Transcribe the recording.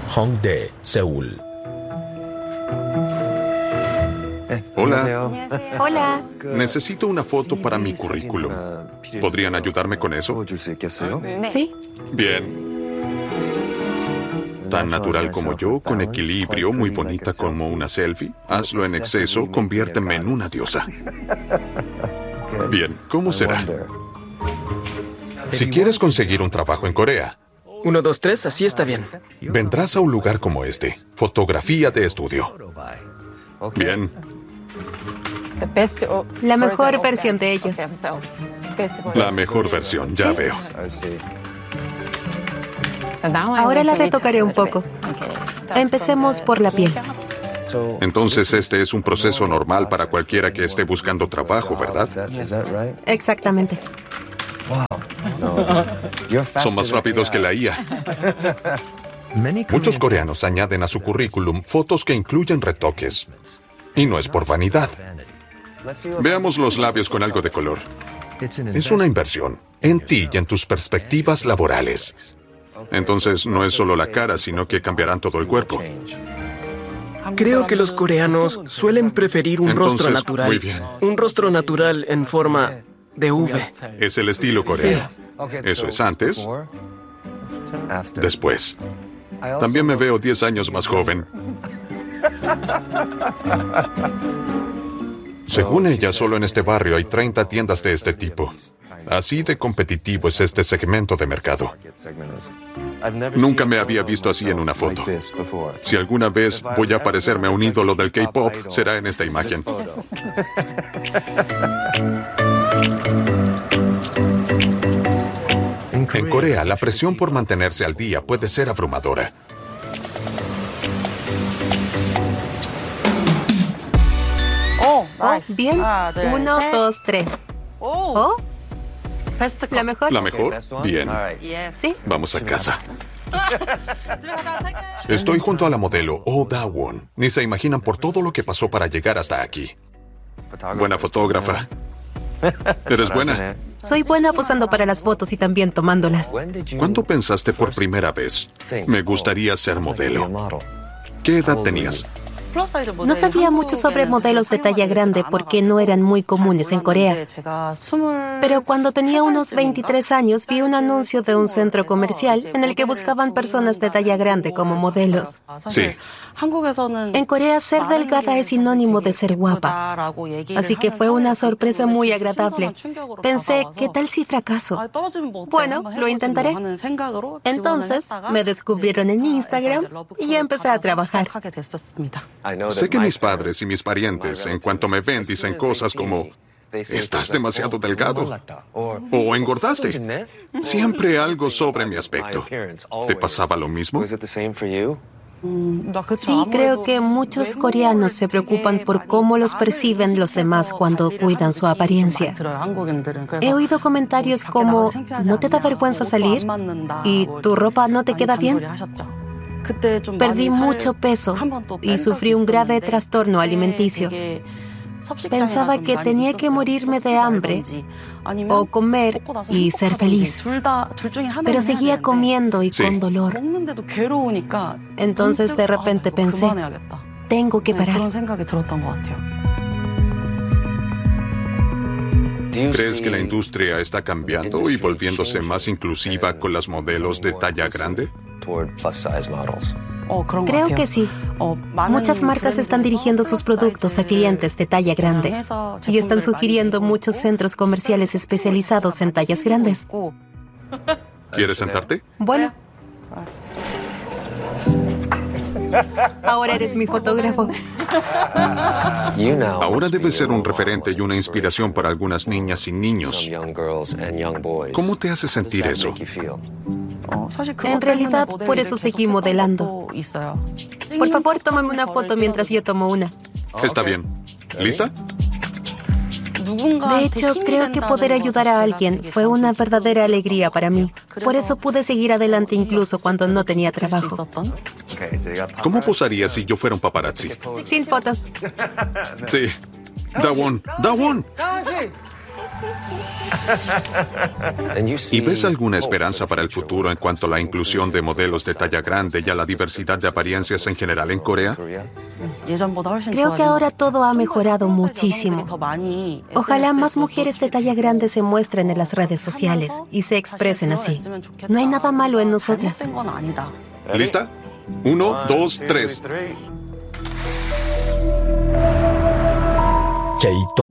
Hongdae, Seúl. Hola. Hola. Necesito una foto para mi currículum. ¿Podrían ayudarme con eso? Sí. Bien. Tan natural como yo, con equilibrio, muy bonita como una selfie. Hazlo en exceso, conviérteme en una diosa. Bien, ¿cómo será? Si quieres conseguir un trabajo en Corea, 1, 2, 3, así está bien. vendrás a un lugar como este. Fotografía de estudio. Bien. La mejor versión de ellos. La mejor versión, ya veo. Ahora la retocaré un poco. Empecemos por la piel. Entonces este es un proceso normal para cualquiera que esté buscando trabajo, ¿verdad? Exactamente. Son más rápidos que la IA. Muchos coreanos añaden a su currículum fotos que incluyen retoques. Y no es por vanidad. Veamos los labios con algo de color. Es una inversión en ti y en tus perspectivas laborales. Entonces no es solo la cara, sino que cambiarán todo el cuerpo. Creo que los coreanos suelen preferir un rostro Entonces, natural. muy bien. Un rostro natural en forma de V. Es el estilo coreano. Eso es antes, después. También me veo 10 años más joven. Según ella, solo en este barrio hay 30 tiendas de este tipo. Así de competitivo es este segmento de mercado. Nunca me había visto así en una foto. Si alguna vez voy a parecerme a un ídolo del K-pop, será en esta imagen. En Corea, la presión por mantenerse al día puede ser abrumadora. Oh, bien. 1, 2, 3. Oh, la mejor. ¿La mejor? Bien. Sí. Vamos a casa. Estoy junto a la modelo Oh Da-won. Ni se imaginan por todo lo que pasó para llegar hasta aquí. Buena fotógrafa. ¿Eres buena? Soy buena posando para las fotos y también tomándolas. ¿Cuándo pensaste por primera vez? Me gustaría ser modelo. ¿Qué edad tenías? No sabía mucho sobre modelos de talla grande porque no eran muy comunes en Corea. Pero cuando tenía unos 23 años vi un anuncio de un centro comercial en el que buscaban personas de talla grande como modelos. Sí. En Corea ser delgada es sinónimo de ser guapa. Así que fue una sorpresa muy agradable. Pensé, ¿qué tal si fracaso? Bueno, lo intentaré. Entonces me descubrieron en Instagram y empecé a trabajar. Sé que mis padres y mis parientes, en cuanto me ven, dicen cosas como: estás demasiado delgado o engordaste. Siempre algo sobre mi aspecto. ¿Te pasaba lo mismo? Sí, creo que muchos coreanos se preocupan por cómo los perciben los demás cuando cuidan su apariencia. He oído comentarios como: ¿no te da vergüenza salir? ¿Y tu ropa no te queda bien? Perdí mucho peso y sufrí un grave trastorno alimenticio. Pensaba que tenía que morirme de hambre o comer y ser feliz. Pero seguía comiendo y con dolor. Entonces de repente pensé, tengo que parar. ¿Crees que la industria está cambiando y volviéndose más inclusiva con las modelos de talla grande? Creo que sí. Muchas marcas están dirigiendo sus productos a clientes de talla grande y están sugiriendo muchos centros comerciales especializados en tallas grandes. ¿Quieres sentarte? Bueno. Ahora eres mi fotógrafo. Ahora debes ser un referente y una inspiración para algunas niñas y niños. ¿Cómo te hace sentir eso? En realidad, por eso seguí modelando. Por favor, tómame una foto mientras yo tomo una. Está bien. ¿Lista? De hecho, creo que poder ayudar a alguien fue una verdadera alegría para mí. Por eso pude seguir adelante incluso cuando no tenía trabajo. ¿Cómo posaría si yo fuera un paparazzi? Sin fotos. Sí. Da-won. Da-won. ¿Y ves alguna esperanza para el futuro en cuanto a la inclusión de modelos de talla grande y a la diversidad de apariencias en general en Corea? Creo que ahora todo ha mejorado muchísimo. Ojalá más mujeres de talla grande se muestren en las redes sociales y se expresen así. No hay nada malo en nosotras. ¿Lista? 1, 2, 3.